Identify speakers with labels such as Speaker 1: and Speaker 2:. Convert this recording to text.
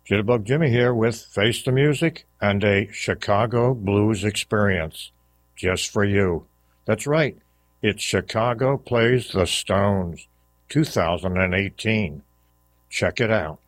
Speaker 1: Jitterbug Jimmy here with Face the Music and a Chicago Blues Experience just for you. That's right, it's Chicago Plays the Stones 2018. Check it out.